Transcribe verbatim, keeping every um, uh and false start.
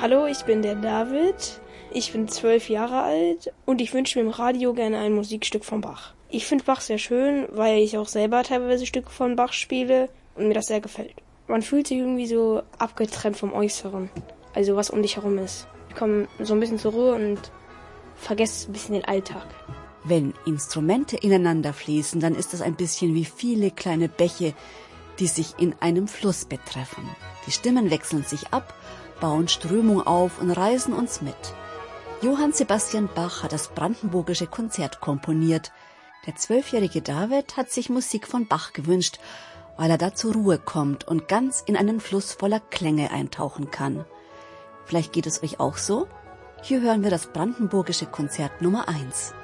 Hallo, ich bin der David. Ich bin zwölf Jahre alt und ich wünsche mir im Radio gerne ein Musikstück von Bach. Ich finde Bach sehr schön, weil ich auch selber teilweise Stücke von Bach spiele und mir das sehr gefällt. Man fühlt sich irgendwie so abgetrennt vom Äußeren, also was um dich herum ist. Ich komme so ein bisschen zur Ruhe und vergesse ein bisschen den Alltag. Wenn Instrumente ineinander fließen, dann ist das ein bisschen wie viele kleine Bäche, die sich in einem Flussbett treffen. Die Stimmen wechseln sich ab, bauen Strömung auf und reißen uns mit. Johann Sebastian Bach hat das Brandenburgische Konzert komponiert. Der zwölfjährige David hat sich Musik von Bach gewünscht, weil er da zur Ruhe kommt und ganz in einen Fluss voller Klänge eintauchen kann. Vielleicht geht es euch auch so? Hier hören wir das Brandenburgische Konzert Nummer eins.